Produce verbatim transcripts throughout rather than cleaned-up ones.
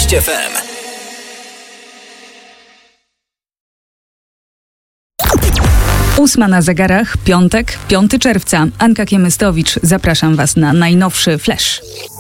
sześć F M. Ósma na zegarach, piątek, piątego czerwca. Anka Kiemystowicz, zapraszam Was na najnowszy flash.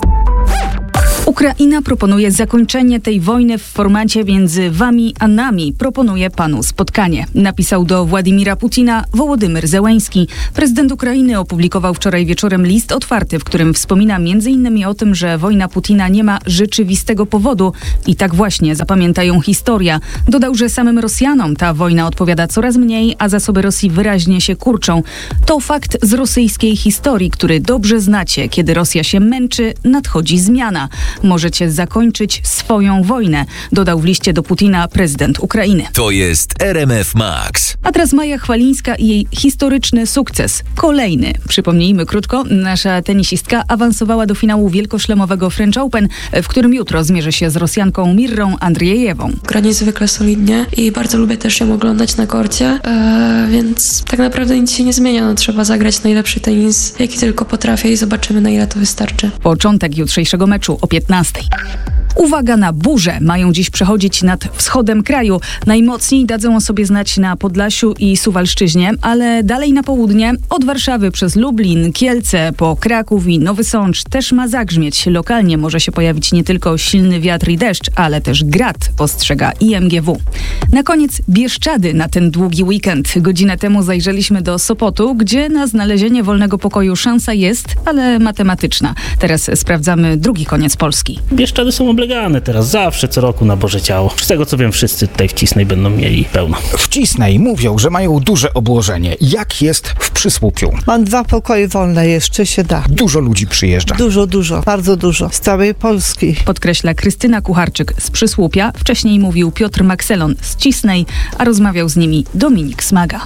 Ukraina proponuje zakończenie tej wojny w formacie między wami a nami. Proponuje panu spotkanie. Napisał do Władimira Putina Wołodymyr Zełenski. Prezydent Ukrainy opublikował wczoraj wieczorem list otwarty, w którym wspomina między innymi o tym, że wojna Putina nie ma rzeczywistego powodu i tak właśnie zapamiętają historia. Dodał, że samym Rosjanom ta wojna odpowiada coraz mniej, a zasoby Rosji wyraźnie się kurczą. To fakt z rosyjskiej historii, który dobrze znacie. Kiedy Rosja się męczy, nadchodzi zmiana. Możecie zakończyć swoją wojnę, dodał w liście do Putina prezydent Ukrainy. To jest R M F Max. A teraz Maja Chwalińska i jej historyczny sukces. Kolejny. Przypomnijmy krótko, nasza tenisistka awansowała do finału wielkoszlemowego French Open, w którym jutro zmierzy się z Rosjanką Mirrą Andrzejewą. Gra niezwykle solidnie i bardzo lubię też ją oglądać na korcie, e, więc tak naprawdę nic się nie zmienia. No, trzeba zagrać najlepszy tenis, jaki tylko potrafię i zobaczymy, na ile to wystarczy. Początek jutrzejszego meczu o piętnastej. Uwaga na burze. Mają dziś przechodzić nad wschodem kraju. Najmocniej dadzą o sobie znać na Podlasiu i Suwalszczyźnie, ale dalej na południe od Warszawy przez Lublin, Kielce, po Kraków i Nowy Sącz też ma zagrzmieć. Lokalnie może się pojawić nie tylko silny wiatr i deszcz, ale też grad, ostrzega I M G W. Na koniec Bieszczady na ten długi weekend. Godzinę temu zajrzeliśmy do Sopotu, gdzie na znalezienie wolnego pokoju szansa jest, ale matematyczna. Teraz sprawdzamy drugi koniec Polski. Bieszczady są oblegane teraz zawsze, co roku na Boże Ciało. Z tego co wiem, wszyscy tutaj w Cisnej będą mieli pełno. W Cisnej mówią, że mają duże obłożenie. Jak jest w Przysłupiu? Mam dwa pokoje wolne, jeszcze się da. Dużo ludzi przyjeżdża. Dużo, dużo, bardzo dużo. Z całej Polski. Podkreśla Krystyna Kucharczyk z Przysłupia. Wcześniej mówił Piotr Makselon z Cisnej, a rozmawiał z nimi Dominik Smaga.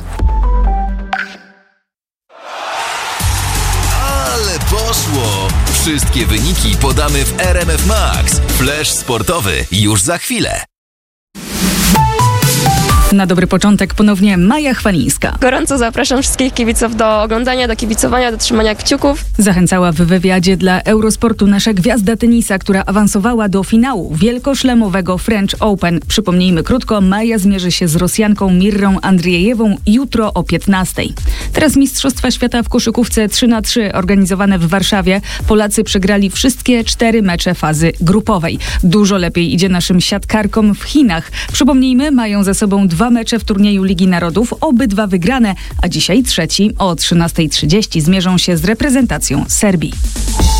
Ale poszło! Wszystkie wyniki podamy w R M F Max. Flash sportowy już za chwilę. Na dobry początek ponownie Maja Chwalińska. Gorąco zapraszam wszystkich kibiców do oglądania, do kibicowania, do trzymania kciuków. Zachęcała w wywiadzie dla Eurosportu nasza gwiazda tenisa, która awansowała do finału wielkoszlemowego French Open. Przypomnijmy krótko, Maja zmierzy się z Rosjanką Mirrą Andrzejewą jutro o piętnastej. Teraz Mistrzostwa Świata w koszykówce trzy na trzy organizowane w Warszawie. Polacy przegrali wszystkie cztery mecze fazy grupowej. Dużo lepiej idzie naszym siatkarkom w Chinach. Przypomnijmy, mają za sobą dwa Dwa mecze w turnieju Ligi Narodów, obydwa wygrane, a dzisiaj trzeci o trzynastej trzydzieści zmierzą się z reprezentacją Serbii.